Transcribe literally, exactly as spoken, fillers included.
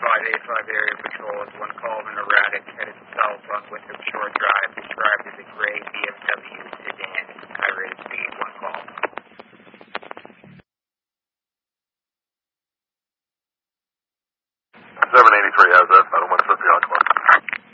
five eighty-five Area Patrol is one call of an erratic headed south on Winthrop Shore Drive, described as a gray B M W sedan, high rate of speed, one call. seven eighty-three, how's that?